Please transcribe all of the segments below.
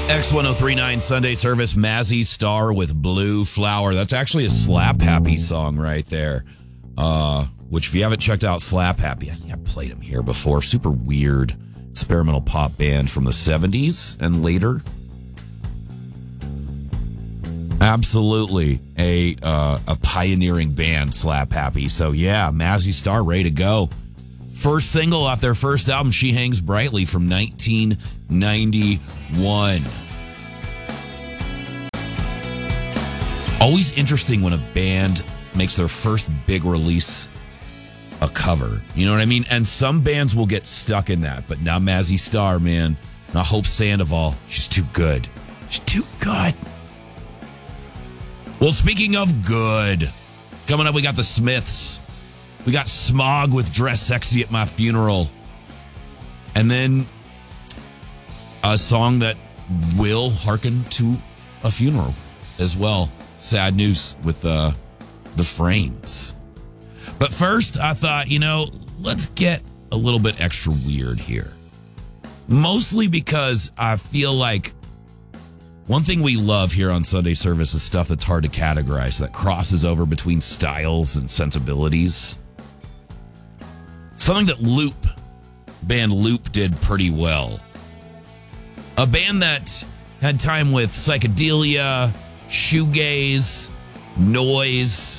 X1039 Sunday service, Mazzy Star with Blue Flower. That's actually a Slap Happy song right there. Which, if you haven't checked out Slap Happy, I think I played him here before. Super weird experimental pop band from the 70s and later. Absolutely a pioneering band, Slap Happy. So yeah, Mazzy Star, ready to go. First single off their first album, She Hangs Brightly, from 1991. Always interesting when a band makes their first big release a cover. You know what I mean? And some bands will get stuck in that, but now Mazzy Star, man. Not Hope Sandoval. She's too good. She's too good. Well, speaking of good, coming up, we got the Smiths. We got Smog with Dress Sexy at My Funeral. And then a song that will hearken to a funeral as well. Sad news with the Frames. But first, I thought, let's get a little bit extra weird here. Mostly because I feel like one thing we love here on Sunday service is stuff that's hard to categorize, that crosses over between styles and sensibilities. Something that band Loop did pretty well. A band that had time with psychedelia, shoegaze, noise.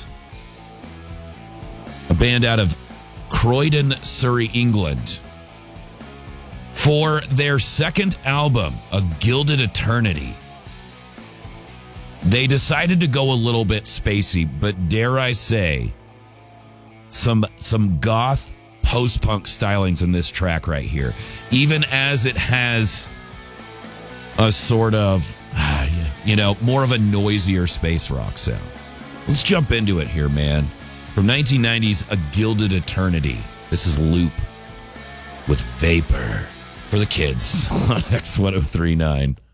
A band out of Croydon, Surrey, England. For their second album, A Gilded Eternity, they decided to go a little bit spacey, but dare I say, some goth post-punk stylings in this track right here, even as it has a sort of, more of a noisier space rock sound. Let's jump into it here, man. From 1990's A Gilded Eternity, this is Loop with Vapor for the kids on X1039.